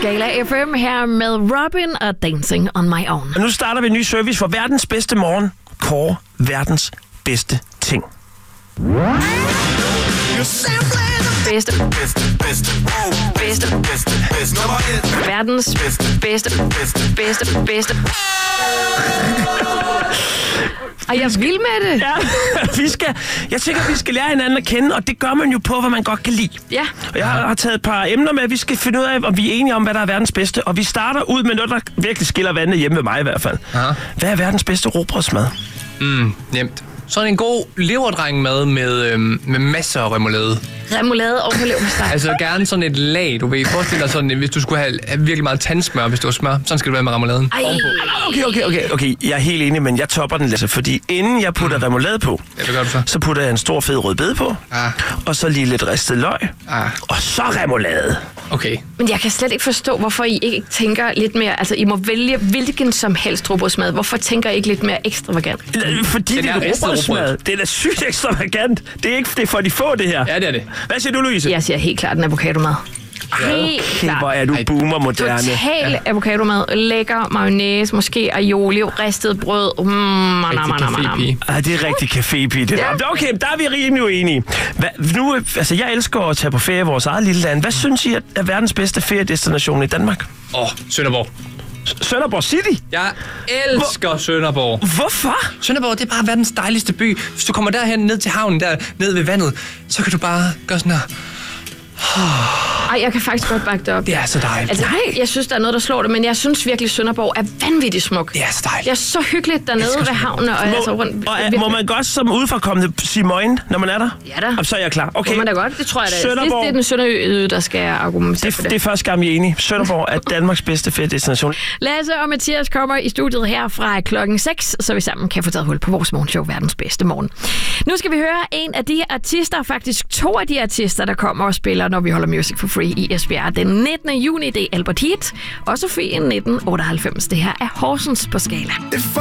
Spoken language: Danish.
Skala FM her med Robin og Dancing on My Own. Og nu starter vi en ny service for verdens bedste morgen. Kåre verdens bedste ting. Bedste. Verdens bedste. Og jeg er vild med det. Ja, jeg tænker, vi skal lære hinanden at kende, og det gør man jo på, hvad man godt kan lide. Ja. Og jeg har taget et par emner med, vi skal finde ud af, om vi er enige om, hvad der er verdens bedste. Og vi starter ud med noget, der virkelig skiller vandene hjemme ved mig i hvert fald. Aha. Hvad er verdens bedste rugbrødsmad? Nemt. Sådan en god leverdrengmad med masser af remoulade. Remoulade og leverpostej. Altså gerne sådan et lag, du ved. Forestil dig sådan, hvis du skulle have virkelig meget tandsmør, hvis du var smør. Sådan skal det være med remouladen. Okay. Jeg er helt enig, men jeg topper den lidt. Fordi inden jeg putter remoulade på, Ja, hvad gør du så? putter jeg en stor fed rødbede på. Og så lige lidt ristet løg. Og så remoulade. Okay. Men jeg kan slet ikke forstå, hvorfor I ikke tænker lidt mere... Altså, I må vælge hvilken som helst rugbrødsmad. Hvorfor tænker I ikke lidt mere ekstravagant? Fordi det er rugbrødsmad. Det er da sygt ekstravagant. Det er for de få, det her. Ja, det er det. Hvad siger du, Louise? Jeg siger helt klart en avocadomad. Helt klart. Hvor er du boomer-moderne. Total avocadomad. Lækker mayonnaise, måske aioli, ristet brød. Det er rigtig cafépige. Ja. Okay, der er vi rimelig uenige. Jeg elsker at tage på ferie i vores eget lille land. Hvad synes I er verdens bedste feriedestination i Danmark? Sønderborg. Sønderborg City? Jeg elsker Sønderborg. Hvorfor? Sønderborg, det er bare verdens dejligste by. Hvis du kommer derhen ned til havnen, der ned ved vandet, så kan du bare gøre sådan her. Ej, jeg kan faktisk godt bakke det op. Det er så dejligt. Altså, jeg synes, der er noget, der slår det, men jeg synes virkelig, Sønderborg er vanvittigt smuk. Det er så dejligt. Det er så hyggeligt dernede ved havnen. Må man godt som udefrakommende sige møgen, når man er der? Ja da. Så er jeg klar. Okay. Må man da godt, det tror jeg da. Sønderborg. Det er den sønderjyde, der skal argumentere for det. Det er første gang, vi er enige. Sønderborg er Danmarks bedste feriedestination. Lasse og Mathias kommer i studiet her fra klokken 6, så vi sammen kan få taget hul på vores morgenshow, verdens bedste morgen. Nu skal vi høre en af de artister, faktisk 2 af de artister, der kommer og spiller, når vi holder Music for Free i Esbjerg den 19. juni. Det er Albert Heat og Sofie 1998. Det her er Horsens på Skala.